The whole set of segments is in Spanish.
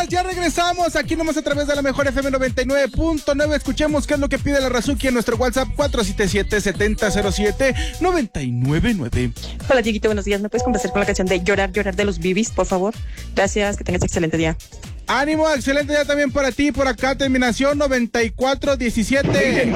ya regresamos aquí nomás a través de la mejor FM 99.9. Escuchemos qué es lo que pide la Razuki en nuestro WhatsApp 477-707-999. Hola, Dieguito, buenos días. ¿Me puedes complacer con la canción de Llorar, Llorar de los Bibis, por favor? Gracias, que tengas excelente día. Ánimo, excelente día también para ti. Por acá, terminación 9417.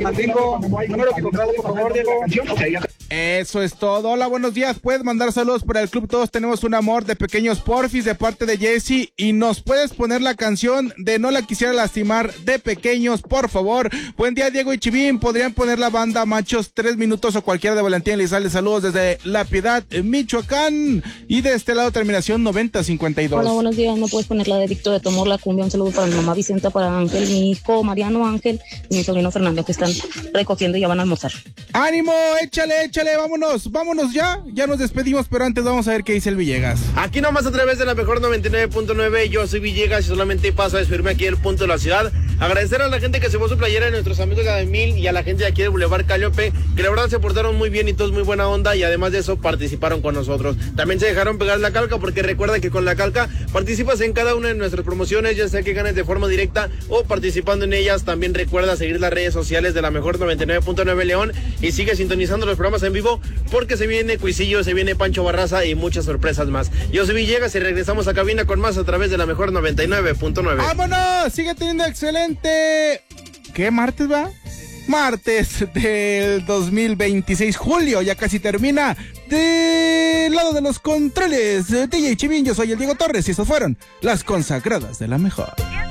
Eso es todo. Hola, buenos días. Puedes mandar saludos para el club Todos Tenemos un Amor de Pequeños Porfis de parte de Jessy. Y nos puedes poner la canción de No la quisiera lastimar de Pequeños, por favor. Buen día, Diego y Chivín. Podrían poner la banda Machos 3 minutos o cualquiera de Valentín Elizalde. Saludos desde La Piedad, Michoacán. Y de este lado, terminación 9052. Hola, buenos días. ¿No puedes poner la de Víctor de Tomor, la cumbia? Un saludo para mi mamá Vicenta, para Ángel, mi hijo Mariano Ángel y mi sobrino Fernando, que están recogiendo y ya van a almorzar. ¡Ánimo! Échale, vámonos ya nos despedimos, pero antes vamos a ver qué dice el Villegas. Aquí nomás a través de la mejor 99.9, yo soy Villegas y solamente paso a despedirme aquí del punto de la ciudad. Agradecer a la gente que se fue su playera, a nuestros amigos de Ademil y a la gente de aquí del Boulevard Calliope, que la verdad se portaron muy bien y todos muy buena onda, y además de eso participaron con nosotros. También se dejaron pegar la calca, porque recuerda que con la calca participas en cada una de nuestras promociones, ya sea que ganes de forma directa o participando en ellas. También recuerda seguir las redes sociales de la mejor 99.9 León y sigue sintonizando los programas en vivo, porque se viene Cuisillo, se viene Pancho Barraza y muchas sorpresas más. Yo soy Villegas y regresamos a cabina con más a través de la mejor 99.9. ¡Vámonos! Sigue teniendo excelente... ¿Qué martes va? Martes del 2026, julio, ya casi termina. Del lado de los controles, DJ Chivín, yo soy el Diego Torres y estos fueron las consagradas de la mejor.